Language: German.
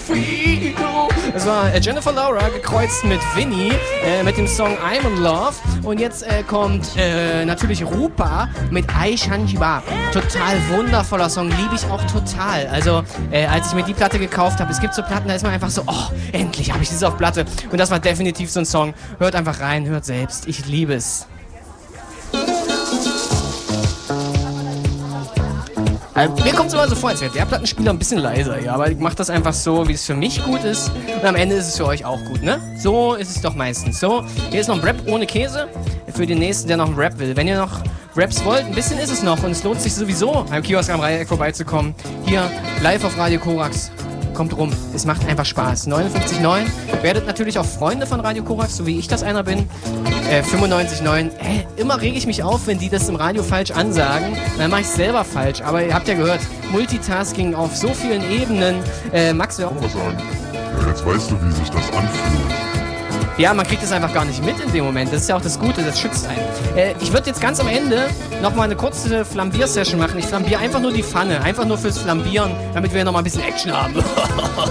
Fido. Das war Jennifer Laura gekreuzt mit Vinny mit dem Song I'm in Love. Und jetzt kommt natürlich Rupa mit Ai Shanjiba. Total wundervoller Song, liebe ich auch total. Also als ich mir die Platte gekauft habe, es gibt so Platten, da ist man einfach so, oh, endlich habe ich das auf Platte. Und das war definitiv so ein Song. Hört einfach rein, hört selbst. Ich liebe es. Mir kommt es immer so vor, als wäre der Plattenspieler ein bisschen leiser, ja, aber ich mache das einfach so, wie es für mich gut ist und am Ende ist es für euch auch gut, ne? So ist es doch meistens. So, hier ist noch ein Rap ohne Käse für den Nächsten, der noch einen Rap will. Wenn ihr noch Raps wollt, ein bisschen ist es noch und es lohnt sich sowieso, beim Kiosk am Dreieck vorbeizukommen. Hier, live auf Radio Korax. Kommt rum, es macht einfach Spaß. 59,9. Werdet natürlich auch Freunde von Radio Korax, so wie ich das einer bin. 95,9. Immer rege ich mich auf, wenn die das im Radio falsch ansagen. Dann mache ich es selber falsch. Aber ihr habt ja gehört, Multitasking auf so vielen Ebenen. Max, wir auch was sagen. Ja, jetzt weißt du, wie sich das anfühlt. Ja, man kriegt es einfach gar nicht mit in dem Moment. Das ist ja auch das Gute, das schützt einen. Ich würde jetzt ganz am Ende nochmal eine kurze Flambier-Session machen. Ich flambiere einfach nur die Pfanne, einfach nur fürs Flambieren, damit wir nochmal ein bisschen Action haben.